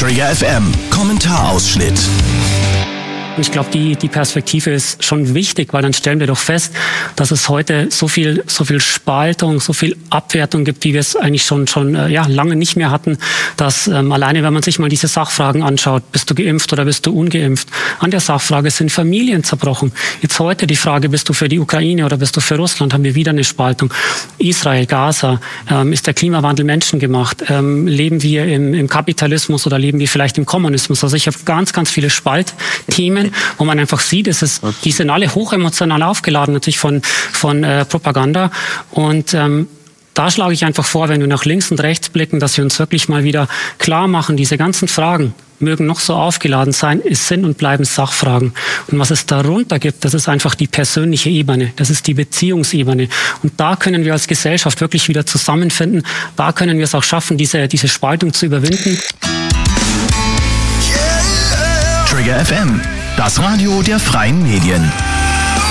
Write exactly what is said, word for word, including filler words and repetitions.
Trigger F M, Kommentarausschnitt. Ich glaube, die, die Perspektive ist schon wichtig, weil dann stellen wir doch fest, dass es heute so viel, so viel Spaltung, so viel Abwertung gibt, wie wir es eigentlich schon, schon äh, ja, lange nicht mehr hatten. Dass ähm, alleine, wenn man sich mal diese Sachfragen anschaut, bist du geimpft oder bist du ungeimpft? An der Sachfrage sind Familien zerbrochen. Jetzt heute die Frage, bist du für die Ukraine oder bist du für Russland? Haben wir wieder eine Spaltung. Israel, Gaza, ähm, ist der Klimawandel menschengemacht? Ähm, leben wir im, im Kapitalismus oder leben wir vielleicht im Kommunismus? Also ich habe ganz, ganz viele Spaltthemen, wo man einfach sieht, es ist, die sind alle hochemotional aufgeladen, natürlich von, von äh, Propaganda. Und ähm, da schlage ich einfach vor, wenn wir nach links und rechts blicken, dass wir uns wirklich mal wieder klar machen, diese ganzen Fragen mögen noch so aufgeladen sein, es sind und bleiben Sachfragen. Und was es darunter gibt, das ist einfach die persönliche Ebene, das ist die Beziehungsebene. Und da können wir als Gesellschaft wirklich wieder zusammenfinden. Da können wir es auch schaffen, diese, diese Spaltung zu überwinden. Trigger F M, das Radio der freien Medien.